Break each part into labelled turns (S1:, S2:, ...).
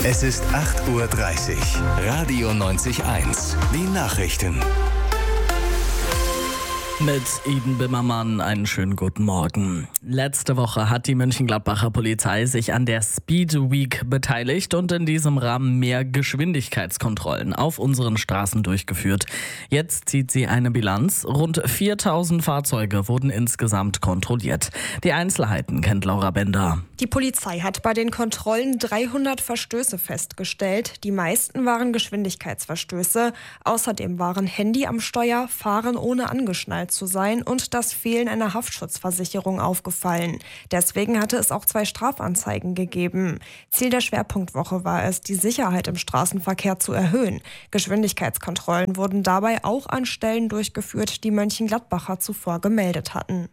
S1: Es ist 8:30 Uhr. Radio 90.1. Die Nachrichten.
S2: Mit Eden Bimmermann einen schönen guten Morgen. Letzte Woche hat die Mönchengladbacher Polizei sich an der Speed Week beteiligt und in diesem Rahmen mehr Geschwindigkeitskontrollen auf unseren Straßen durchgeführt. Jetzt zieht sie eine Bilanz. Rund 4000 Fahrzeuge wurden insgesamt kontrolliert. Die Einzelheiten kennt Laura Bender.
S3: Die Polizei hat bei den Kontrollen 300 Verstöße festgestellt. Die meisten waren Geschwindigkeitsverstöße. Außerdem waren Handy am Steuer, Fahren ohne angeschnallt zu sein und das Fehlen einer Haftschutzversicherung aufgefallen. Deswegen hatte es auch 2 Strafanzeigen gegeben. Ziel der Schwerpunktwoche war es, die Sicherheit im Straßenverkehr zu erhöhen. Geschwindigkeitskontrollen wurden dabei auch an Stellen durchgeführt, die Mönchengladbacher zuvor gemeldet hatten.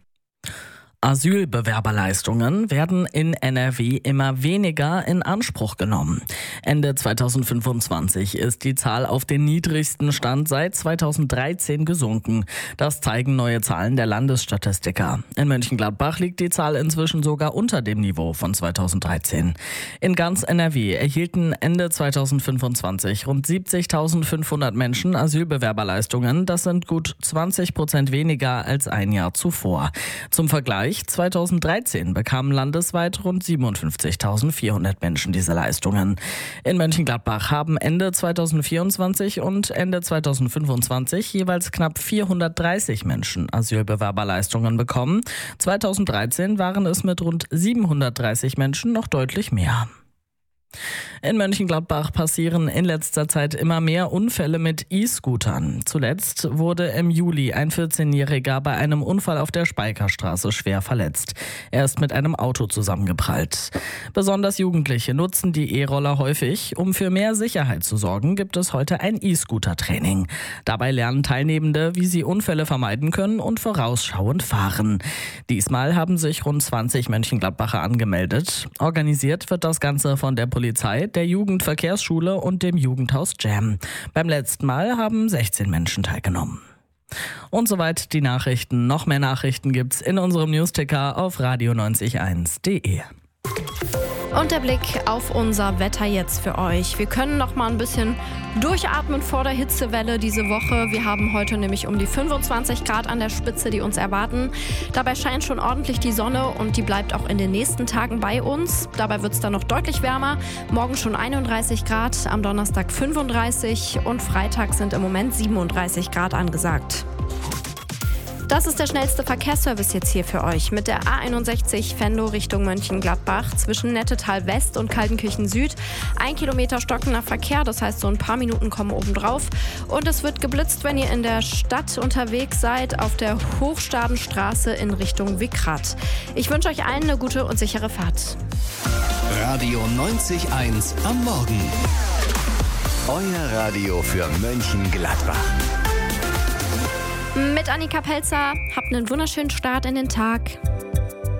S2: Asylbewerberleistungen werden in NRW immer weniger in Anspruch genommen. Ende 2025 ist die Zahl auf den niedrigsten Stand seit 2013 gesunken. Das zeigen neue Zahlen der Landesstatistiker. In Mönchengladbach liegt die Zahl inzwischen sogar unter dem Niveau von 2013. In ganz NRW erhielten Ende 2025 rund 70.500 Menschen Asylbewerberleistungen. Das sind gut 20% weniger als ein Jahr zuvor. Zum Vergleich: 2013 bekamen landesweit rund 57.400 Menschen diese Leistungen. In Mönchengladbach haben Ende 2024 und Ende 2025 jeweils knapp 430 Menschen Asylbewerberleistungen bekommen. 2013 waren es mit rund 730 Menschen noch deutlich mehr. In Mönchengladbach passieren in letzter Zeit immer mehr Unfälle mit E-Scootern. Zuletzt wurde im Juli ein 14-Jähriger bei einem Unfall auf der Speicherstraße schwer verletzt. Er ist mit einem Auto zusammengeprallt. Besonders Jugendliche nutzen die E-Roller häufig. Um für mehr Sicherheit zu sorgen, gibt es heute ein E-Scooter-Training. Dabei lernen Teilnehmende, wie sie Unfälle vermeiden können und vorausschauend fahren. Diesmal haben sich rund 20 Mönchengladbacher angemeldet. Organisiert wird das Ganze von der Polizei, der Jugendverkehrsschule und dem Jugendhaus Jam. Beim letzten Mal haben 16 Menschen teilgenommen. Und soweit die Nachrichten. Noch mehr Nachrichten gibt's in unserem Newsticker auf radio901.de.
S4: Und der Blick auf unser Wetter jetzt für euch. Wir können noch mal ein bisschen durchatmen vor der Hitzewelle diese Woche. Wir haben heute nämlich um die 25 Grad an der Spitze, die uns erwarten. Dabei scheint schon ordentlich die Sonne und die bleibt auch in den nächsten Tagen bei uns. Dabei wird es dann noch deutlich wärmer. Morgen schon 31 Grad, am Donnerstag 35 und Freitag sind im Moment 37 Grad angesagt. Das ist der schnellste Verkehrsservice jetzt hier für euch mit der A61 Venlo Richtung Mönchengladbach zwischen Nettetal West und Kaltenkirchen Süd. 1 Kilometer stockender Verkehr, das heißt so ein paar Minuten kommen obendrauf. Und es wird geblitzt, wenn ihr in der Stadt unterwegs seid, auf der Hochstadenstraße in Richtung Wickrath. Ich wünsche euch allen eine gute und sichere Fahrt.
S1: Radio 90.1 am Morgen. Euer Radio für Mönchengladbach.
S4: Mit Annika Pelzer, habt einen wunderschönen Start in den Tag.